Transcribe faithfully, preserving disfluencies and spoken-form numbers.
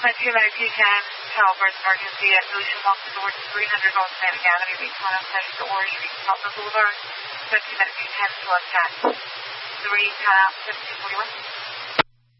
two minute P ten, Calvert emergency at Ocean Walk Resort, three hundred North Atlantic Avenue, reach one oh seven to Orange, reach South Boulevard, fifteen minute P ten, select tax. three, time out, seventeen forty-one.